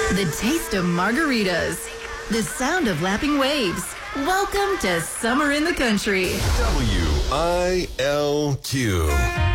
The taste of margaritas. The sound of lapping waves. Welcome to Summer in the Country. WILQ.